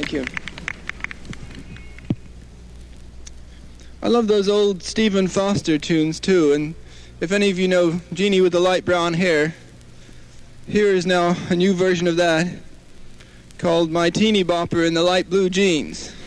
Thank you. I love those old Stephen Foster tunes too, and if any of you know Jeannie with the light brown hair, here is now a new version of that called My Teeny Bopper in the Light Blue Jeans.